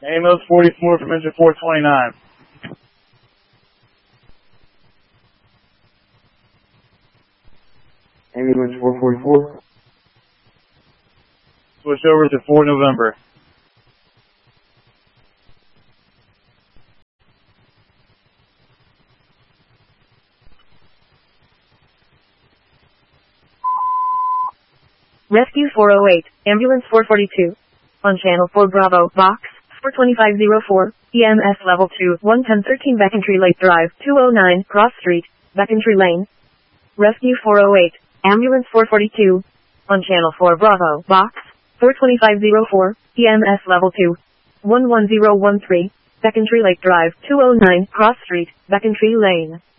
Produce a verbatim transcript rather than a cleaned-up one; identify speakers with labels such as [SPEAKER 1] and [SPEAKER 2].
[SPEAKER 1] Ambulance forty-four from engine four twenty-nine.
[SPEAKER 2] Ambulance four forty-four.
[SPEAKER 1] Switch over to four November.
[SPEAKER 3] Rescue four oh eight, Ambulance four forty-two. On Channel four Bravo, Box four twenty-five oh four, E M S Level two, one ten thirteen Beckentry Lake Drive, two oh nine, Cross Street, Beckentry Lane. Rescue four oh eight, Ambulance four forty-two. On Channel four Bravo, Box four twenty-five oh four, E M S Level two, one one oh one three, Beckentry Lake Drive, two oh nine, Cross Street, Beckentry Lane.